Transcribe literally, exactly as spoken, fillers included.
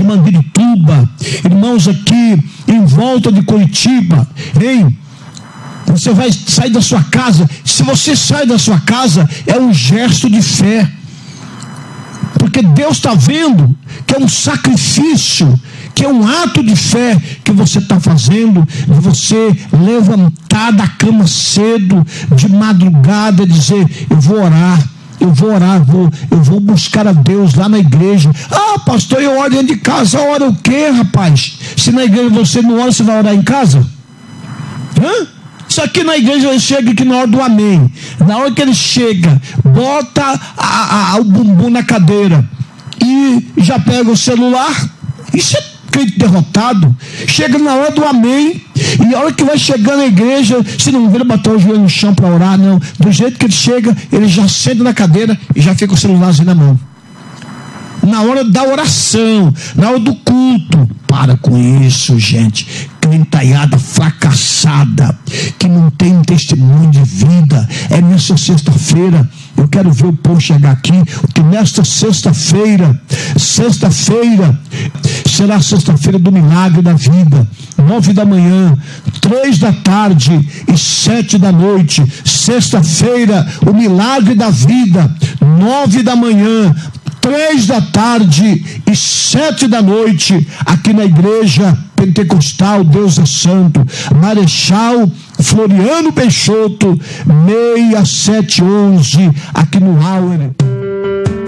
Mandirituba, irmãos aqui em volta de Curitiba, hein? Você vai sair da sua casa. Se você sai da sua casa, é um gesto de fé, porque Deus está vendo que é um sacrifício, que é um ato de fé que você está fazendo, de você levantar da cama cedo, de madrugada, dizer: eu vou orar, eu vou orar, vou, eu vou buscar a Deus lá na igreja. Ah, pastor, eu oro dentro de casa. Ora o quê, rapaz? Se na igreja você não ora, você vai orar em casa? Hã? Só que na igreja ele chega aqui na hora do amém. Na hora que ele chega, bota a, a, o bumbum na cadeira e já pega o celular. Isso é crente derrotado. Chega na hora do amém, e a hora que vai chegar na igreja, se não vira bater o joelho no chão para orar, não. Do jeito que ele chega, ele já senta na cadeira e já fica com o celularzinho na mão. Na hora da oração, na hora do culto. Para com isso, gente. Crentaiada fracassada, que não tem testemunho de vida. É nessa sexta-feira. Eu quero ver o povo chegar aqui, que nesta sexta-feira, sexta-feira, será a sexta-feira do milagre da vida. Nove da manhã, três da tarde e sete da noite. Sexta-feira, o milagre da vida. Nove da manhã, três da tarde e sete da noite, aqui na igreja pentecostal Deus é Santo, Marechal Floriano Peixoto, seis sete onze, aqui no Auer.